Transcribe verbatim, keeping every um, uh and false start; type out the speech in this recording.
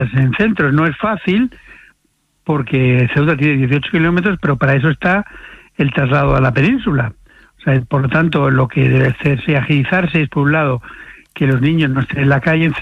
en centros. No es fácil porque Ceuta tiene dieciocho kilómetros, pero para eso está el traslado a la península. O sea, por lo tanto, lo que debe hacerse, agilizarse es, por un lado, que los niños no estén en la calle